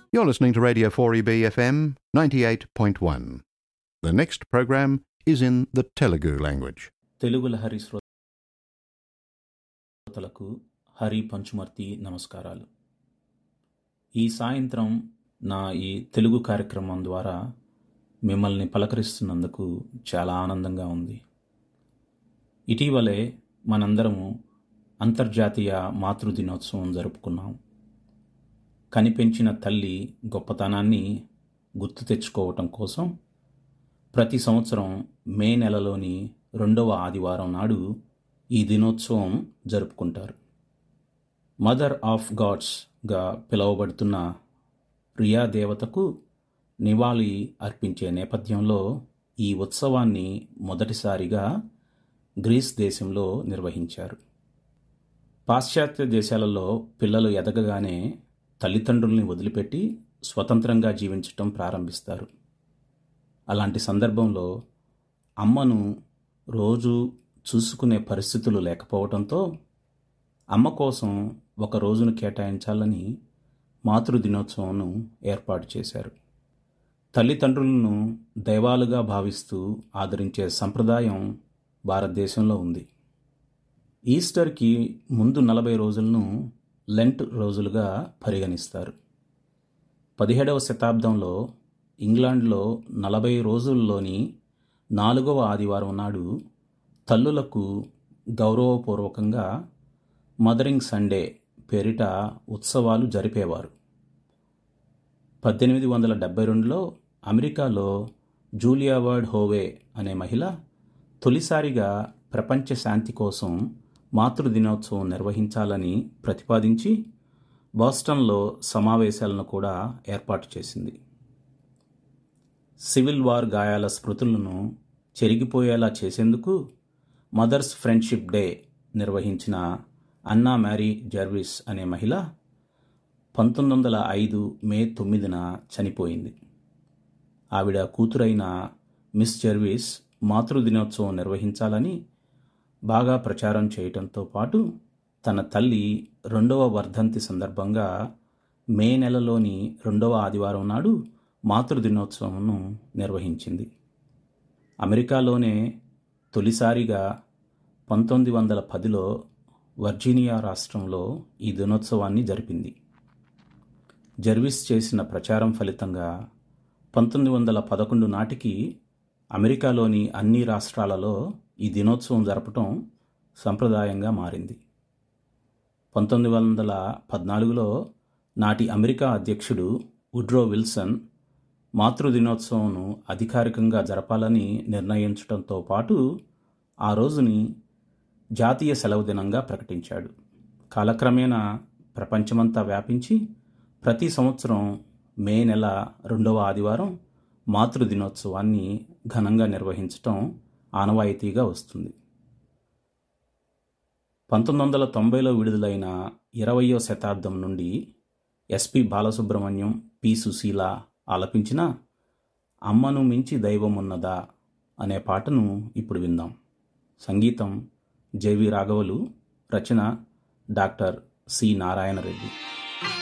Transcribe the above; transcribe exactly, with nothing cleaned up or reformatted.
You're listening to Radio four E B F M ninety-eight point one. The next program is in the Telugu language. Telugu Lahari శ్రోతలకు హరి పంచుమర్తి నమస్కారాలు. ఈ సాయంత్రం నా ఈ తెలుగు కార్యక్రమం ద్వారా మిమ్మల్ని పలకరిస్తున్నందుకు చాలా ఆనందంగా ఉంది. ఇటీవలే మనందరము అంతర్జాతీయ మాతృదినోత్సవం జరుపుకున్నాం. కనిపెంచిన తల్లి గొప్పతనాన్ని గుర్తు తెచ్చుకోవటం కోసం ప్రతి సంవత్సరం మే నెలలోని రెండవ ఆదివారం నాడు ఈ దినోత్సవం జరుపుకుంటారు. మదర్ ఆఫ్ గాడ్స్గా పిలువబడుతున్న రియా దేవతకు నివాళి అర్పించే నేపథ్యంలో ఈ ఉత్సవాన్ని మొదటిసారిగా గ్రీస్ దేశంలో నిర్వహించారు. పాశ్చాత్య దేశాలలో పిల్లలు ఎదగగానే తల్లిదండ్రుల్ని వదిలిపెట్టి స్వతంత్రంగా జీవించటం ప్రారంభిస్తారు. అలాంటి సందర్భంలో అమ్మను రోజు చూసుకునే పరిస్థితులు లేకపోవడంతో అమ్మ కోసం ఒక రోజును కేటాయించాలని మాతృదినోత్సవంను ఏర్పాటు చేశారు. తల్లిదండ్రులను దైవాలుగా భావిస్తూ ఆదరించే సంప్రదాయం భారతదేశంలో ఉంది. ఈస్టర్కి ముందు నలభై రోజులను లెంట్ రోజులుగా పరిగణిస్తారు. పదిహేడవ శతాబ్దంలో ఇంగ్లాండ్లో నలభై రోజుల్లోని నాలుగవ ఆదివారం నాడు తల్లులకు గౌరవపూర్వకంగా మదరింగ్ సండే పేరిట ఉత్సవాలు జరిపేవారు. పద్దెనిమిది వందల డెబ్బై రెండులో అమెరికాలో జూలియా వర్డ్ హోవే అనే మహిళ తొలిసారిగా ప్రపంచ శాంతి కోసం మాతృదినోత్సవం నిర్వహించాలని ప్రతిపాదించి బోస్టన్లో సమావేశాలను కూడా ఏర్పాటు చేసింది. సివిల్ వార్ గాయాల స్మృతులను చెరిగిపోయేలా చేసేందుకు మదర్స్ ఫ్రెండ్షిప్ డే నిర్వహించిన అన్నా మ్యారీ జర్విస్ అనే మహిళ పంతొమ్మిది వందల ఐదు మే తొమ్మిదిన చనిపోయింది. ఆవిడ కూతురైన మిస్ జర్విస్ మాతృదినోత్సవం నిర్వహించాలని బాగా ప్రచారం చేయటంతో పాటు తన తల్లి రెండవ వర్ధంతి సందర్భంగా మే నెలలోని రెండవ ఆదివారం నాడు మాతృదినోత్సవంను నిర్వహించింది. అమెరికాలోనే తొలిసారిగా పంతొమ్మిది వందల పదిలో వర్జీనియా రాష్ట్రంలో ఈ దినోత్సవాన్ని జరిపింది. జర్విస్ చేసిన ప్రచారం ఫలితంగా పంతొమ్మిది వందల పదకొండు నాటికి అమెరికాలోని అన్ని రాష్ట్రాలలో ఈ దినోత్సవం జరపటం సంప్రదాయంగా మారింది. పంతొమ్మిది వందల పద్నాలుగులో నాటి అమెరికా అధ్యక్షుడు వుడ్రో విల్సన్ మాతృదినోత్సవంను అధికారికంగా జరపాలని నిర్ణయించడంతో పాటు ఆ రోజుని జాతీయ సెలవు దినంగా ప్రకటించాడు. కాలక్రమేణా ప్రపంచమంతా వ్యాపించి ప్రతి సంవత్సరం మే నెల రెండవ ఆదివారం మాతృదినోత్సవాన్ని ఘనంగా నిర్వహించటం ఆనవాయితీగా వస్తుంది. పంతొమ్మిది వందల తొంభైలో విడుదలైన ఇరవయో శతాబ్దం నుండి ఎస్పి బాలసుబ్రహ్మణ్యం, పి సుశీల ఆలపించిన అమ్మను మించి దైవం ఉన్నదా అనే పాటను ఇప్పుడు విందాం. సంగీతం జెవి రాఘవులు, రచన డాక్టర్ సి నారాయణ రెడ్డి.